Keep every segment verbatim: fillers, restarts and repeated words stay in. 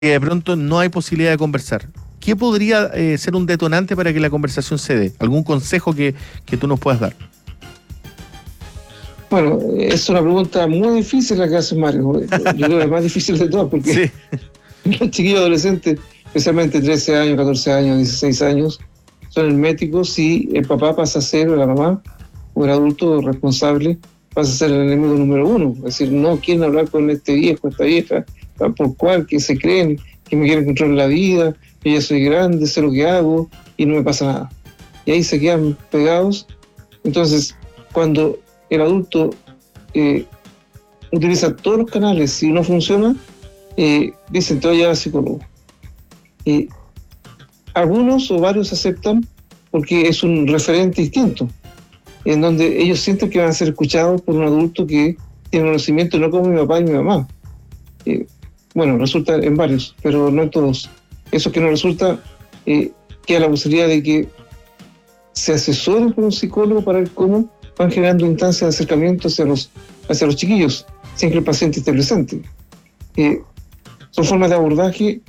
de pronto no hay posibilidad de conversar. ¿Qué podría eh, ser un detonante para que la conversación se dé? ¿Algún consejo que, que tú nos puedas dar? Bueno, es una pregunta muy difícil la que hace Mario. Yo creo que es la más difícil de todas, porque Sí. los chiquillos adolescentes, especialmente trece años, catorce años, dieciséis años, son herméticos si el papá pasa a ser, o la mamá, o el adulto responsable, pasa a ser el enemigo número uno. Es decir, no quieren hablar con este viejo, esta vieja, por cual, que se creen, que me quieren controlar la vida, que ya soy grande, sé lo que hago, y no me pasa nada. Y ahí se quedan pegados. Entonces, cuando el adulto eh, utiliza todos los canales y no funciona, eh, dicen, te voy a llevar al psicólogo. Eh, algunos o varios aceptan porque es un referente distinto, en donde ellos sienten que van a ser escuchados por un adulto que tiene conocimiento, no como mi papá y mi mamá. Eh, bueno, resulta en varios, pero no en todos. Eso que no resulta, eh, queda la posibilidad de que se asesoren por un psicólogo para ver cómo van generando instancias de acercamiento hacia los, hacia los chiquillos, sin que el paciente esté presente. Eh, son formas de abordaje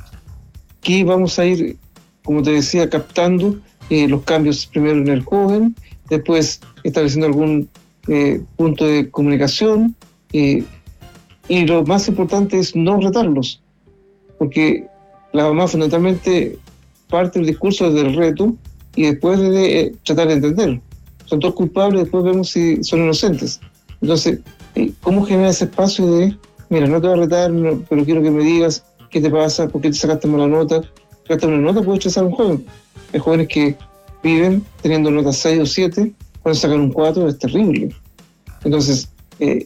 que vamos a ir, como te decía, captando eh, los cambios primero en el joven, después estableciendo algún eh, punto de comunicación, eh, y lo más importante es no retarlos, porque la mamá fundamentalmente parte del discurso desde el reto y después de eh, tratar de entender. Son todos culpables, después vemos si son inocentes. Entonces, ¿cómo generar ese espacio de, mira, no te voy a retar, no, pero quiero que me digas qué te pasa, por qué te sacaste mala nota? Sacaste una nota puede estresar a un joven. Hay jóvenes que viven teniendo notas seis o siete, cuando sacan un cuatro es terrible. Entonces, eh,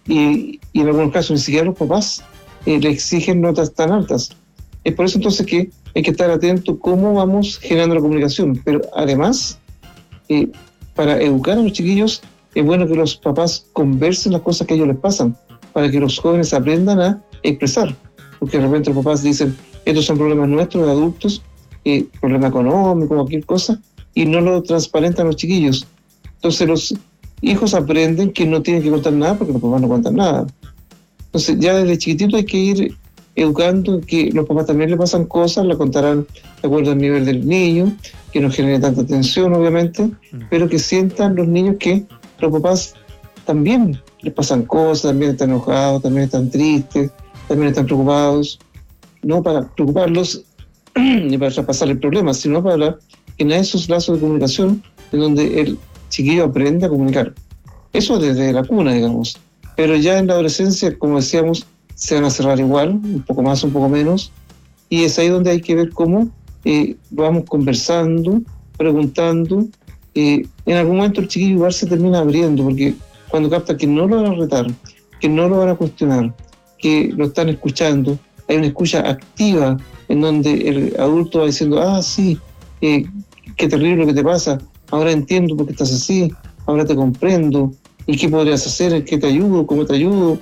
y, y en algunos casos ni siquiera los papás eh, le exigen notas tan altas. Es por eso entonces que hay que estar atento cómo vamos generando la comunicación, pero además, eh, para educar a los chiquillos, es bueno que los papás conversen las cosas que a ellos les pasan, para que los jóvenes aprendan a expresar, porque de repente los papás dicen, estos son problemas nuestros de adultos, eh, problema económico, cualquier cosa, y no lo transparentan los chiquillos. Entonces los hijos aprenden que no tienen que contar nada porque los papás no cuentan nada. Entonces ya desde chiquitito hay que ir educando que los papás también le pasan cosas, la contarán de acuerdo al nivel del niño, que no genere tanta tensión obviamente, mm. pero que sientan los niños que los papás también les pasan cosas, también están enojados, también están tristes, también están preocupados, no para preocuparlos ni para traspasar el problema, sino para generar esos lazos de comunicación en donde el chiquillo aprende a comunicar. Eso desde la cuna, digamos. Pero ya en la adolescencia, como decíamos, se van a cerrar igual, un poco más, un poco menos, y es ahí donde hay que ver cómo eh, vamos conversando, preguntando. Eh, en algún momento el chiquillo igual se termina abriendo, porque cuando capta que no lo van a retar, que no lo van a cuestionar, que lo están escuchando, hay una escucha activa en donde el adulto va diciendo, ah, sí, eh, qué terrible lo que te pasa, ahora entiendo por qué estás así, ahora te comprendo, y qué podrías hacer, en qué te ayudo, cómo te ayudo.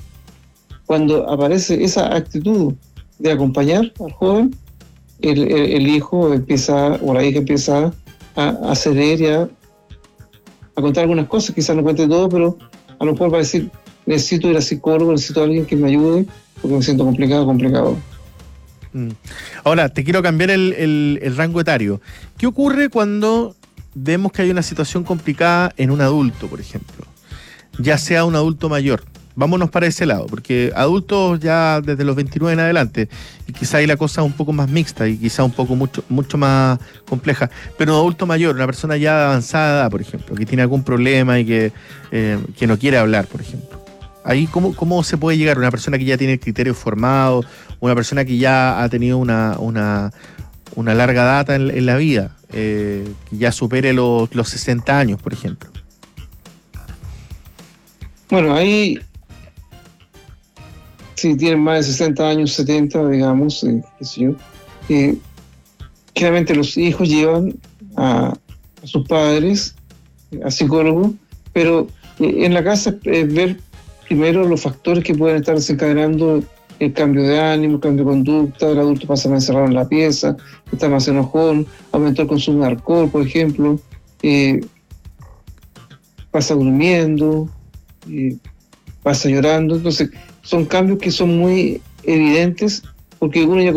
Cuando aparece esa actitud de acompañar al joven, el, el, el hijo empieza, o la hija empieza a, a ceder y a, a contar algunas cosas, quizás no cuente todo, pero a lo mejor va a decir, necesito ir a psicólogo, necesito a alguien que me ayude, porque me siento complicado, complicado. Mm. Ahora, te quiero cambiar el, el, el rango etario. ¿Qué ocurre cuando vemos que hay una situación complicada en un adulto, por ejemplo? Ya sea un adulto mayor. Vámonos para ese lado, porque adultos ya desde los veintinueve en adelante, y quizá ahí la cosa es un poco más mixta y quizá un poco mucho, mucho más compleja, pero un adulto mayor, una persona ya de avanzada edad, por ejemplo, que tiene algún problema y que, eh, que no quiere hablar, por ejemplo. Ahí, ¿cómo, ¿cómo se puede llegar? Una persona que ya tiene criterios formados, una persona que ya ha tenido una, una, una larga data en, en la vida, eh, que ya supere los, los sesenta años, por ejemplo. Bueno, ahí, si tienen más de sesenta años, setenta, digamos, eh, qué sé yo, eh, generalmente los hijos llevan a, a sus padres, a psicólogos, pero eh, en la casa es eh, ver primero los factores que pueden estar desencadenando el cambio de ánimo, el cambio de conducta, el adulto pasa más encerrado en la pieza, está más enojón, aumentó el consumo de alcohol, por ejemplo, eh, pasa durmiendo, eh, pasa llorando. Entonces son cambios que son muy evidentes porque uno ya